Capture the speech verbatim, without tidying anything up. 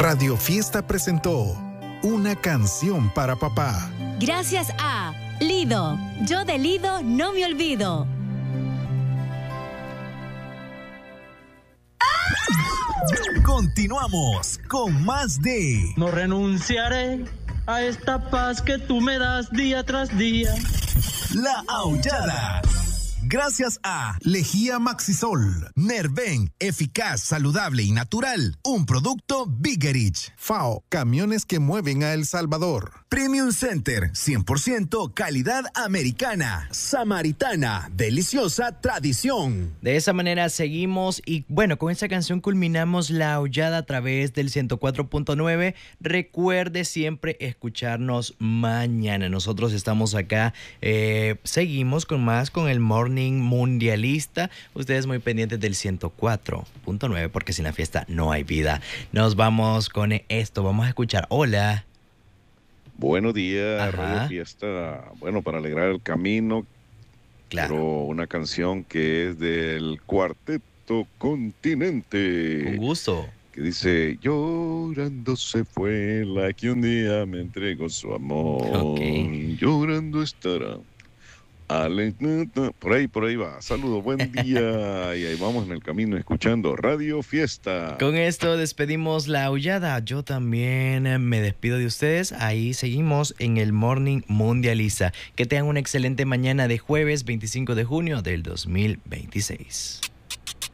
Radio Fiesta presentó Una canción para papá. Gracias a Lido. Yo de Lido no me olvido. Continuamos con más de No renunciaré a esta paz que tú me das día tras día. La Aullada. Gracias a Lejía Maxisol. Nerven, eficaz, saludable y natural. Un producto Biggerich. FAO, camiones que mueven a El Salvador. Premium Center, cien por ciento calidad americana. Samaritana, deliciosa tradición. De esa manera seguimos y bueno, con esta canción culminamos La Aullada a través del ciento cuatro punto nueve. Recuerde siempre escucharnos mañana. Nosotros estamos acá, eh, seguimos con más con el Morning Mundialista. Ustedes muy pendientes del ciento cuatro punto nueve porque sin la fiesta no hay vida. Nos vamos con esto, vamos a escuchar. Hola. Buenos días, Ajá. Radio Fiesta. Bueno, para alegrar el camino, Claro. quiero una canción que es del Cuarteto Continente. Con gusto. Que dice, llorando se fue la que un día me entregó su amor. Ok. Llorando estará. Ale- Por ahí, por ahí va. Saludos, buen día. Y ahí vamos en el camino escuchando Radio Fiesta. Con esto despedimos La Aullada. Yo también eh, me despido de ustedes. Ahí seguimos en el Morning Mundialista. Que tengan una excelente mañana de jueves veinticinco de junio del dos mil veintiséis.